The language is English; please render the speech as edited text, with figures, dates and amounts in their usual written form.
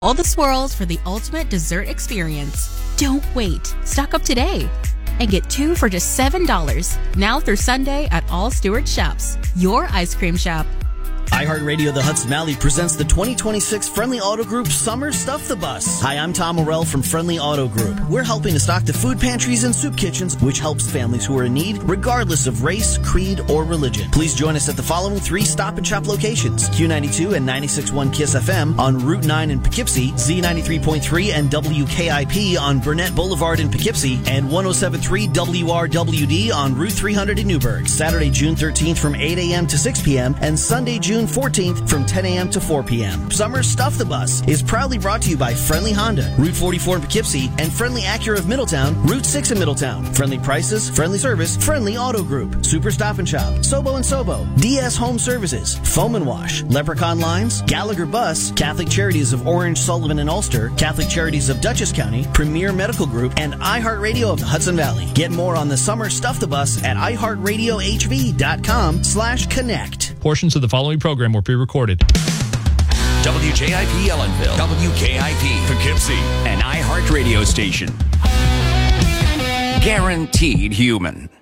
all the swirls for the ultimate dessert experience. Don't wait. Stock up today and get 2 for just $7 now through Sunday at all Stewart shops. Your ice cream shop. iHeartRadio The Hudson Valley presents the 2026 Friendly Auto Group Summer Stuff the Bus. Hi, I'm Tom Morell from Friendly Auto Group. We're helping to stock the food pantries and soup kitchens, which helps families who are in need, regardless of race, creed, or religion. Please join us at the following 3 Stop and Shop locations: Q92 and 96.1 KISS FM on Route 9 in Poughkeepsie, Z93.3 and WKIP on Burnett Boulevard in Poughkeepsie, and 107.3 WRWD on Route 300 in Newburgh. Saturday, June 13th from 8 a.m. to 6 p.m. and Sunday, June 14th from 10 a.m. to 4 p.m. Summer Stuff the Bus is proudly brought to you by Friendly Honda, Route 44 in Poughkeepsie, and Friendly Acura of Middletown, Route 6 in Middletown. Friendly prices, friendly service, Friendly Auto Group, Super Stop and Shop, Sobo and Sobo, DS Home Services, Foam and Wash, Leprechaun Lines, Gallagher Bus, Catholic Charities of Orange, Sullivan, and Ulster, Catholic Charities of Dutchess County, Premier Medical Group, and iHeartRadio of the Hudson Valley. Get more on the Summer Stuff the Bus at iHeartRadioHV.com/connect. Portions of the following program were pre-recorded. WJIP Ellenville, WKIP Poughkeepsie, an iHeart radio station. Guaranteed human.